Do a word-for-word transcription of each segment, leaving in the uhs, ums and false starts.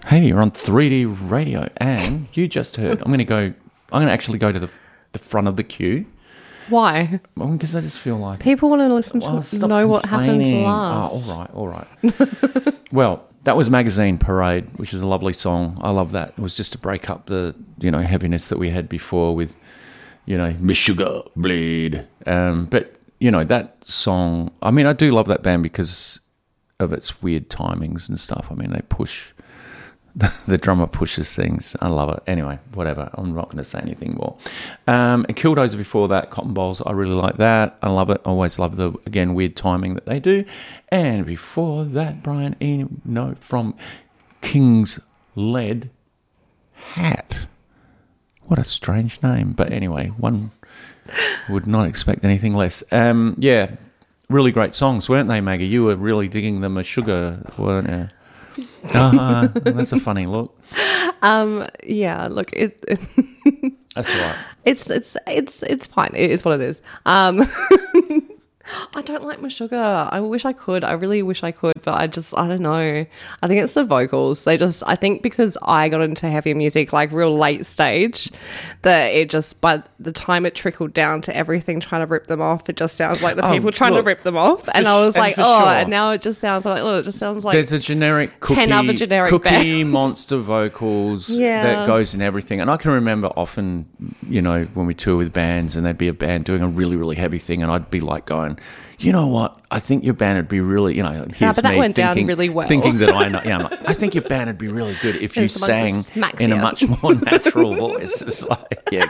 Hey, you're on three D radio, and you just heard. I'm going to go. I'm going to actually go to the the front of the queue. Why? Well, because I just feel like people want to listen to well, know what happened complaining. last. Oh, all right, all right. Well, that was Magazine Parade, which is a lovely song. I love that. It was just to break up the you know heaviness that we had before with you know Miss Sugar Bleed. Um, but you know that song. I mean, I do love that band because of its weird timings and stuff. I mean, they push. The, the drummer pushes things. I love it. Anyway, whatever. I'm not going to say anything more. Um, and Killdozer before that, Cotton Bowls. I really like that. I love it. I always love the, again, weird timing that they do. And before that, Brian Eno from King's Lead Hat. What a strange name. But anyway, one would not expect anything less. Um, yeah, really great songs, weren't they, Maggie? You were really digging them as sugar, weren't you? uh, that's a funny look. Um, yeah, look, it, it that's all right. It's it's it's it's fine. It is what it is. Um, I don't like Meshuggah. I wish I could. I really wish I could, but I just I don't know. I think it's the vocals. They just I think because I got into heavy music like real late stage, that it just by the time it trickled down to everything trying to rip them off, it just sounds like the oh, people trying look, to rip them off. And sh- I was like, and oh, sure. and now it just sounds like oh, it just sounds like there's a generic cookie, ten other generic cookie bands. monster vocals Yeah. that goes in everything. And I can remember often, you know, when we tour with bands and there'd be a band doing a really, really heavy thing and I'd be like going, you know what? I think your band would be really, you know, here's but that me went down thinking, really well. thinking that I know. Yeah, I'm like, I think your band would be really good if you And someone sang smacks in a you. much more natural voice. It's like, yeah.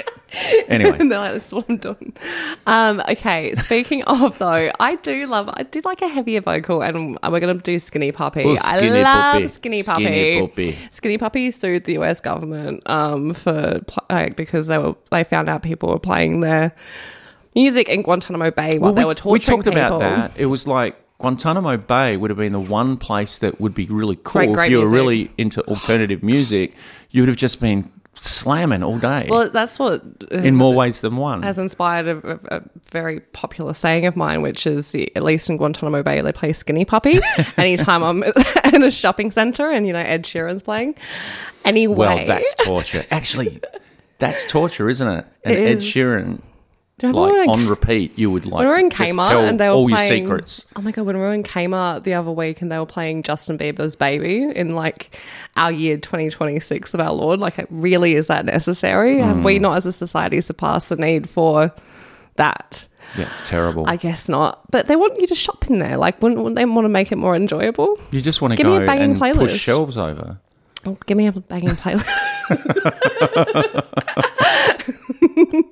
Anyway. And they're like, this is what I'm doing. Um, okay, speaking of though, I do love, I did like a heavier vocal and we're going to do Skinny Puppy. Oh, Skinny I love Puppy. Skinny Puppy. Skinny Puppy. Skinny Puppy sued the U S government um, for like, because they were they found out people were playing their music in Guantanamo Bay while Well, they we, were torturing we talked people. about that. It was like Guantanamo Bay would have been the one place that would be really cool. Great, great if you were music. really into alternative music, you would have just been slamming all day. Well, that's what has, in more ways than one. has inspired a, a, a very popular saying of mine, which is the, at least in Guantanamo Bay, they play Skinny Puppy anytime I'm in a shopping centre and, you know, Ed Sheeran's playing. Anyway. Well, that's torture. Actually, that's torture, isn't it? And It Ed is. Sheeran, Do you remember like when- on repeat, you would like When we were in just Kmart tell and they were all playing, your secrets. Oh my God, when we were in Kmart the other week and they were playing Justin Bieber's Baby in like our year twenty twenty-six of our Lord, like it really is that necessary? Mm. Have we not as a society surpassed the need for that? Yeah, it's terrible. I guess not. But they want you to shop in there. Like, wouldn't, wouldn't they want to make it more enjoyable? you just want to Give me go a banging and playlist. push shelves over. Oh, give me a banging playlist.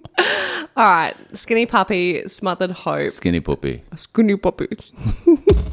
All right. Skinny Puppy, Smothered Hope. Skinny Puppy. Skinny Puppy.